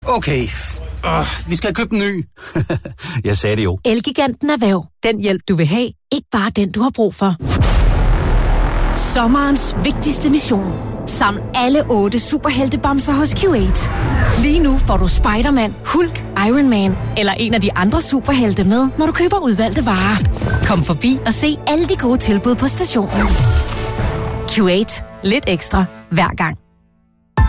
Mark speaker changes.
Speaker 1: Okay. Vi skal have købt en ny.
Speaker 2: Jeg sagde det jo.
Speaker 3: Elgiganten Erhverv. Den hjælp, du vil have. Ikke bare den, du har brug for. Sommerens vigtigste mission. Saml alle 8 superheltebamser hos Q8. Lige nu får du Spider-Man, Hulk, Iron Man eller en af de andre superhelte med, når du køber udvalgte varer. Kom forbi og se alle de gode tilbud på stationen. Q8. Lidt ekstra hver gang.